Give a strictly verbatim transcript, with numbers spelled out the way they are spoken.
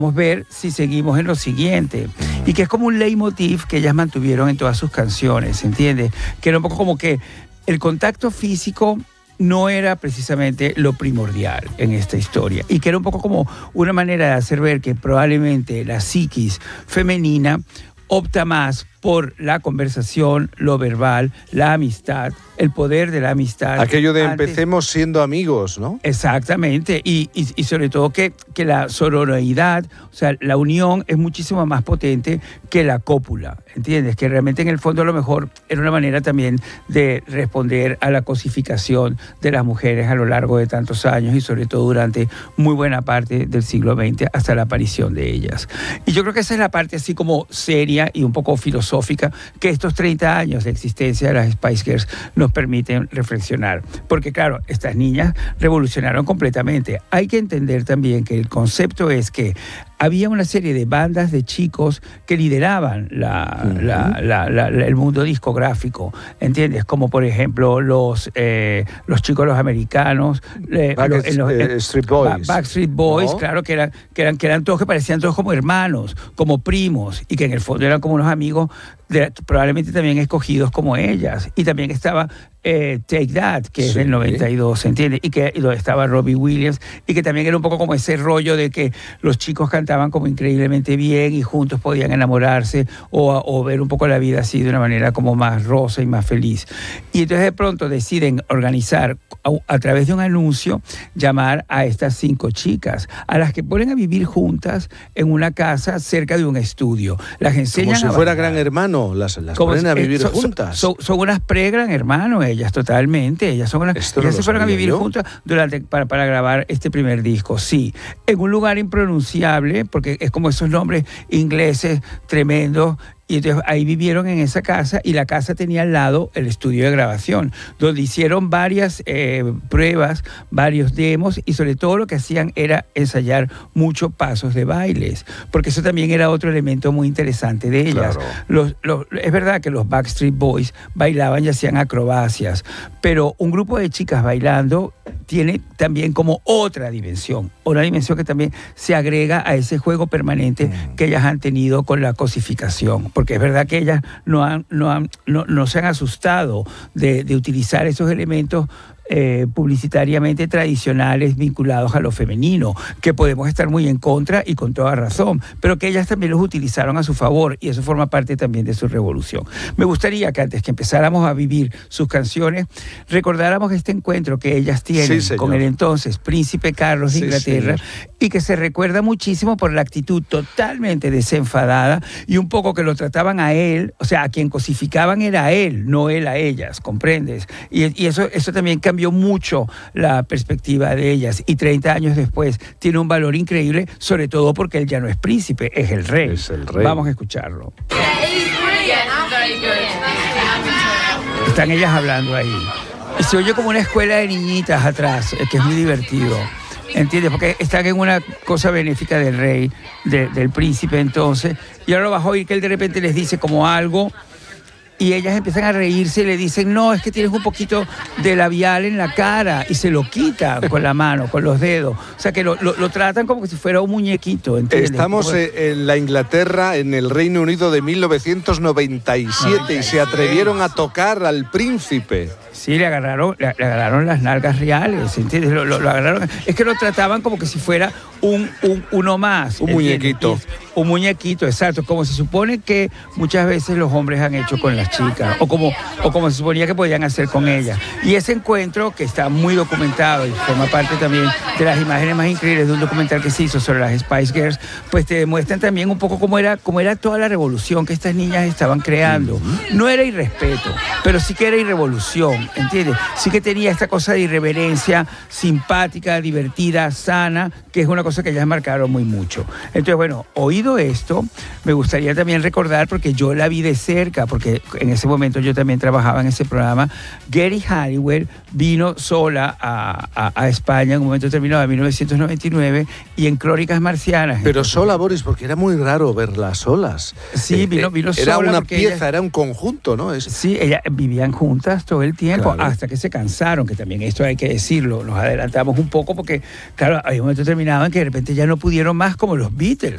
Vamos a ver si seguimos en lo siguiente. Y que es como un leitmotiv que ellas mantuvieron en todas sus canciones, ¿entiendes? Que era un poco como que el contacto físico no era precisamente lo primordial en esta historia. Y que era un poco como una manera de hacer ver que probablemente la psiquis femenina opta más por la conversación, lo verbal, la amistad, el poder de la amistad. Aquello de antes, empecemos siendo amigos, ¿no? Exactamente, y, y, y sobre todo que, que la sororidad, o sea, la unión es muchísimo más potente que la cópula, ¿entiendes? Que realmente en el fondo a lo mejor era una manera también de responder a la cosificación de las mujeres a lo largo de tantos años y sobre todo durante muy buena parte del siglo veinte hasta la aparición de ellas. Y yo creo que esa es la parte así como seria y un poco filosófica que estos treinta años de existencia de las Spice Girls nos permiten reflexionar. Porque claro, estas niñas revolucionaron completamente. Hay que entender también que el concepto es que había una serie de bandas de chicos que lideraban la, uh-huh. la, la, la, la, el mundo discográfico, ¿entiendes? Como por ejemplo los, eh, los chicos los americanos, eh, Back, los, en los, eh, Street Boys. Backstreet Boys, ¿no? Claro, que eran, que, eran, que eran todos que parecían todos como hermanos, como primos, y que en el fondo eran como unos amigos de, probablemente también escogidos como ellas. Y también estaba eh, Take That, que sí. es del noventa y dos, ¿entiendes? Y que y donde estaba Robbie Williams, y que también era un poco como ese rollo de que los chicos cantaban como increíblemente bien y juntos podían enamorarse o, o ver un poco la vida así de una manera como más rosa y más feliz. Y entonces de pronto deciden organizar a, a través de un anuncio, llamar a estas cinco chicas, a las que ponen a vivir juntas en una casa cerca de un estudio. Las enseñan como si a fuera bailar. Gran Hermano, las, las ponen a vivir eh, son, juntas. Son, son, son unas pre-Gran Hermano ellas, totalmente. Ellas, son unas, Esto ellas no se fueron a vivir yo. juntas durante, para, para grabar este primer disco, sí. En un lugar impronunciable, porque es como esos nombres ingleses tremendos. Y entonces ahí vivieron en esa casa y la casa tenía al lado el estudio de grabación, donde hicieron varias eh, pruebas, varios demos y sobre todo lo que hacían era ensayar muchos pasos de bailes, porque eso también era otro elemento muy interesante de ellas. Claro. Los, los, es verdad que los Backstreet Boys bailaban y hacían acrobacias, pero un grupo de chicas bailando tiene también como otra dimensión, una dimensión que también se agrega a ese juego permanente mm. que ellas han tenido con la cosificación. Porque es verdad que ellas no, han, no, han, no, no se han asustado de, de utilizar esos elementos eh, publicitariamente tradicionales vinculados a lo femenino, que podemos estar muy en contra y con toda razón, pero que ellas también los utilizaron a su favor y eso forma parte también de su revolución. Me gustaría que antes que empezáramos a vivir sus canciones, recordáramos este encuentro que ellas tienen sí, con el entonces príncipe Carlos de sí, Inglaterra señor. Y que se recuerda muchísimo por la actitud totalmente desenfadada y un poco que lo trataban a él, o sea, a quien cosificaban era a él, no él a ellas, ¿comprendes? Y, y eso, eso también cambió mucho la perspectiva de ellas y treinta años después tiene un valor increíble, sobre todo porque él ya no es príncipe, es el rey. Es el rey. Vamos a escucharlo. Están ellas hablando ahí. Y se oye como una escuela de niñitas atrás, que es muy divertido. ¿Entiendes? Porque están en una cosa benéfica del rey, de, del príncipe entonces, y ahora lo vas a oír que él de repente les dice como algo y ellas empiezan a reírse y le dicen, no, es que tienes un poquito de labial en la cara, y se lo quitan con la mano, con los dedos. O sea, que lo, lo, lo tratan como si fuera un muñequito, ¿entiendes? Estamos como... en la Inglaterra, en el Reino Unido de mil novecientos noventa y siete, noventa y seis. Y se atrevieron a tocar al príncipe. Sí, le agarraron, le, le agarraron las nalgas reales, ¿entiendes? Lo, lo, lo agarraron, es que lo trataban como que si fuera un, un uno más. Un ¿entiendes? Muñequito. Un muñequito, exacto, como se supone que muchas veces los hombres han hecho con las chicas, o como, o como se suponía que podían hacer con ellas. Y ese encuentro, que está muy documentado y forma parte también de las imágenes más increíbles de un documental que se hizo sobre las Spice Girls, pues te demuestran también un poco cómo era, cómo era toda la revolución que estas niñas estaban creando. No era irrespeto, pero sí que era irrevolución, ¿entiendes? Sí que tenía esta cosa de irreverencia simpática, divertida, sana, que es una cosa que ellas marcaron muy mucho. Entonces, bueno, oído esto, me gustaría también recordar, porque yo la vi de cerca, porque en ese momento yo también trabajaba en ese programa, Geri Halliwell vino sola a, a, a España en un momento determinado de mil novecientos noventa y nueve y en Crónicas Marcianas. Pero sola, Boris, porque era muy raro verlas solas. Sí, vino, vino era sola. Era una pieza, ella, era un conjunto, ¿no? Es... Sí, ellas vivían juntas todo el tiempo, claro. Hasta que se cansaron, que también esto hay que decirlo, nos adelantamos un poco porque, claro, hay un momento determinado en que de repente ya no pudieron más, como los Beatles.